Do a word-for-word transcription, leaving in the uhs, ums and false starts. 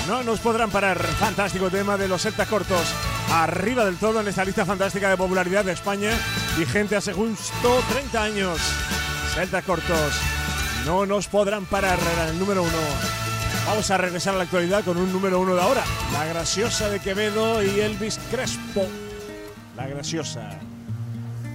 No nos podrán parar. Fantástico tema de los Celtas Cortos. Arriba del todo en esta lista fantástica de popularidad de España, vigente hace justo treinta años. Celtas Cortos. No nos podrán parar. Era el número uno. Vamos a regresar a la actualidad con un número uno de ahora. La Graciosa de Quevedo y Elvis Crespo. La Graciosa.